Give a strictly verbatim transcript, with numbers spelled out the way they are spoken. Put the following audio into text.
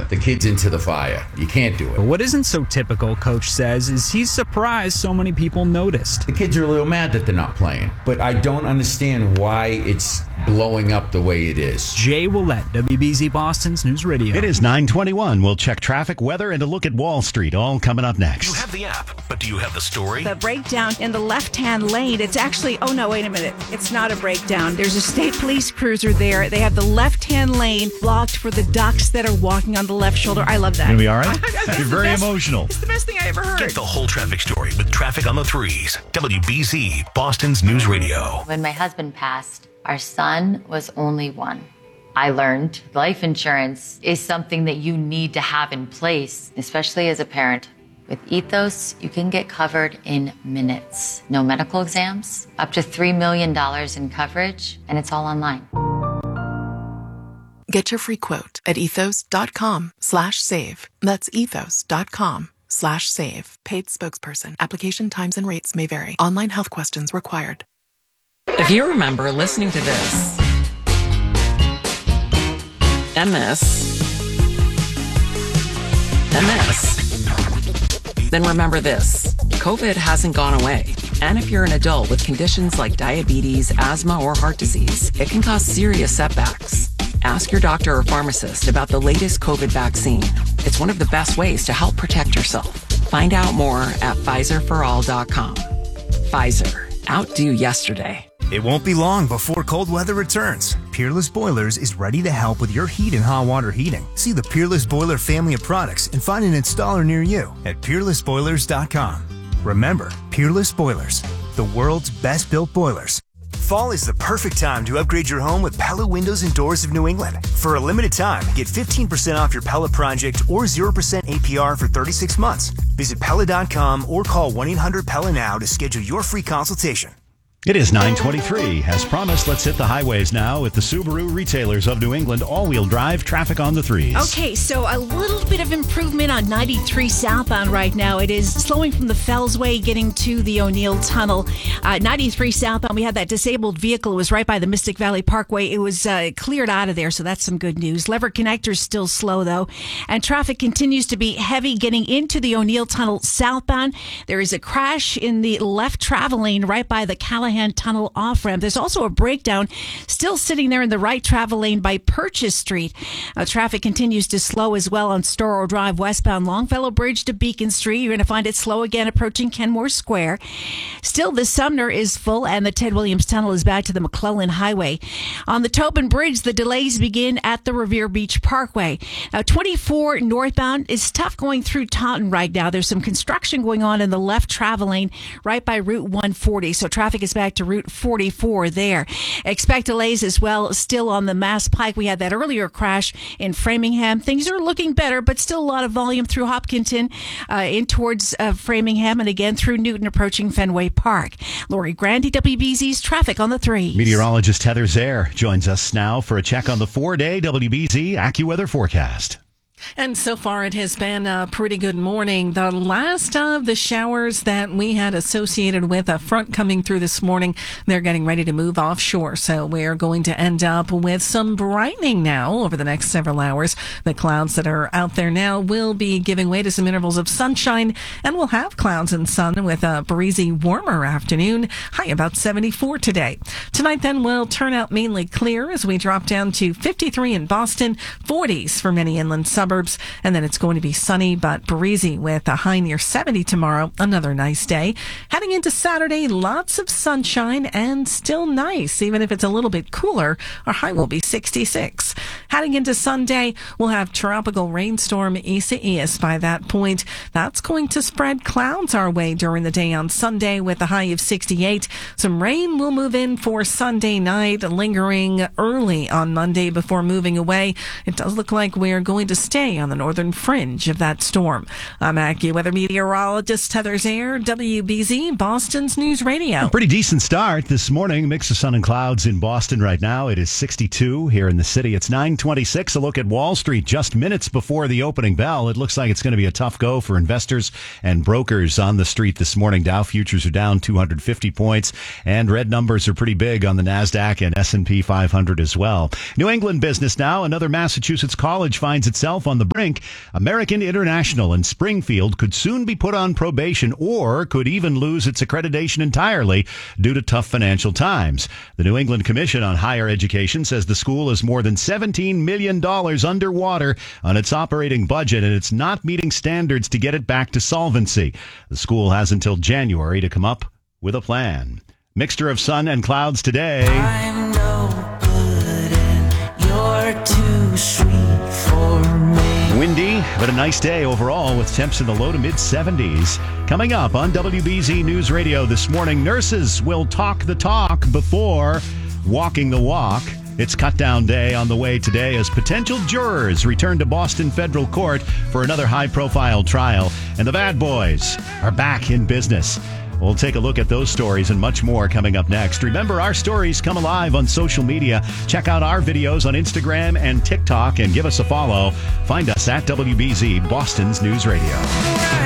the, the kids into the fire. You can't do it. But what isn't so typical, Coach says, is he's surprised so many people noticed. The kids are a little mad that they're not playing, but I don't understand why it's blowing up the way it is. Jay Willett, W B Z Boston's News Radio. It is nine twenty-one. We'll check traffic, weather, and a look at Wall Street, all coming up next. You have the app, but do you have the story? The breakdown in the left-hand lane, it's actually, oh no, wait a minute. It's not a breakdown. There's a state police cruiser there. They have the left-hand lane blocked for the ducks that are walking on the left shoulder. I love that. Gonna be all right? You're very best, emotional. It's the best thing I ever heard. Get the whole traffic story with Traffic on the Threes. W B Z, Boston's News Radio. When my husband passed, our son was only one. I learned life insurance is something that you need to have in place, especially as a parent. With Ethos, you can get covered in minutes. No medical exams, up to three million dollars in coverage, and it's all online. Get your free quote at ethos.com slash save. That's ethos.com slash save. Paid spokesperson. Application times and rates may vary. Online health questions required. If you remember listening to this and this and this, then remember this. COVID hasn't gone away. And if you're an adult with conditions like diabetes, asthma, or heart disease, it can cause serious setbacks. Ask your doctor or pharmacist about the latest COVID vaccine. It's one of the best ways to help protect yourself. Find out more at Pfizer for all dot com. Pfizer. Outdo yesterday. It won't be long before cold weather returns. Peerless Boilers is ready to help with your heat and hot water heating. See the Peerless Boiler family of products and find an installer near you at peerless boilers dot com. Remember, Peerless Boilers, the world's best built boilers. Fall is the perfect time to upgrade your home with Pella Windows and Doors of New England. For a limited time, get fifteen percent off your Pella project or zero percent A P R for thirty-six months. Visit Pella dot com or call one eight hundred Pella now to schedule your free consultation. It is nine twenty-three. As promised, let's hit the highways now with the Subaru Retailers of New England all-wheel drive traffic on the threes. Okay, so a little bit of improvement on ninety-three southbound right now. It is slowing from the Fells Way getting to the O'Neill Tunnel. Uh, ninety-three southbound, we had that disabled vehicle. It was right by the Mystic Valley Parkway. It was uh, cleared out of there, so that's some good news. Lever Connector's still slow, though, and traffic continues to be heavy getting into the O'Neill Tunnel southbound. There is a crash in the left travel lane right by the Callahan Tunnel off-ramp. There's also a breakdown still sitting there in the right travel lane by Purchase Street. Uh, traffic continues to slow as well on Storrow Drive westbound Longfellow Bridge to Beacon Street. You're going to find it slow again approaching Kenmore Square. Still, the Sumner is full and the Ted Williams Tunnel is back to the McClellan Highway. On the Tobin Bridge, the delays begin at the Revere Beach Parkway. Now, twenty-four northbound is tough going through Taunton right now. There's some construction going on in the left travel lane right by Route one forty, so traffic is back to Route forty-four there. Expect delays as well still on the Mass Pike. We had that earlier crash in Framingham. Things are looking better, but still a lot of volume through Hopkinton uh, in towards uh, Framingham and again through Newton approaching Fenway Park. Lori Grandy, W B Z's Traffic on the Three. Meteorologist Heather Zare joins us now for a check on the four-day W B Z AccuWeather forecast. And so far, it has been a pretty good morning. The last of the showers that we had associated with a front coming through this morning, they're getting ready to move offshore. So we're going to end up with some brightening now over the next several hours. The clouds that are out there now will be giving way to some intervals of sunshine, and we'll have clouds and sun with a breezy, warmer afternoon. High about seventy-four today. Tonight, then, will turn out mainly clear as we drop down to fifty-three in Boston, forties for many inland suburbs. And then it's going to be sunny but breezy with a high near seventy tomorrow. Another nice day. Heading into Saturday, lots of sunshine and still nice. Even if it's a little bit cooler, our high will be sixty-six. Heading into Sunday, we'll have tropical rainstorm Isaias by that point. That's going to spread clouds our way during the day on Sunday with a high of sixty-eight. Some rain will move in for Sunday night, lingering early on Monday before moving away. It does look like we're going to stay on the northern fringe of that storm. I'm AccuWeather meteorologist Heather Zare, W B Z, Boston's News Radio. A pretty decent start this morning. Mix of sun and clouds in Boston right now. It is sixty-two here in the city. It's nine twenty-six. A look at Wall Street just minutes before the opening bell. It looks like it's going to be a tough go for investors and brokers on the street this morning. Dow futures are down two hundred fifty points, and red numbers are pretty big on the NASDAQ and S and P five hundred as well. New England business now. Another Massachusetts college finds itself itself on the brink. American International in Springfield could soon be put on probation or could even lose its accreditation entirely due to tough financial times. The New England Commission on Higher Education says the school is more than seventeen million dollars underwater on its operating budget, and it's not meeting standards to get it back to solvency. The school has until January to come up with a plan. Mixture of sun and clouds today. I'm no good and you're too sweet for me. Windy, but a nice day overall with temps in the low to mid seventies. Coming up on W B Z News Radio this morning, nurses will talk the talk before walking the walk. It's cut down day on the way today as potential jurors return to Boston Federal Court for another high-profile trial. And the bad boys are back in business. We'll take a look at those stories and much more coming up next. Remember, our stories come alive on social media. Check out our videos on Instagram and TikTok and give us a follow. Find us at W B Z, Boston's News Radio.